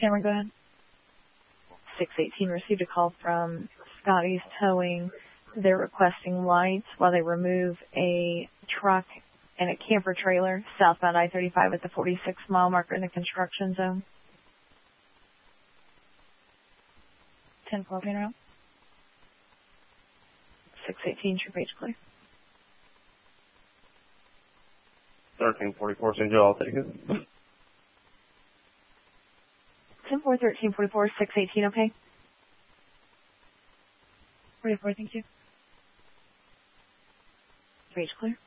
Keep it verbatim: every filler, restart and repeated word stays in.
Cameron, go ahead. six eighteen received a call from Scotty's Towing. They're requesting lights while they remove a truck and a camper trailer southbound I thirty-five at the forty-six mile marker in the construction zone. ten twelve Panorama. six eighteen, true page clear. thirteen forty-four, Saint Joe, I'll take it. ten four, thirteen forty-four, six eighteen, okay? forty-four, thank you. Page clear.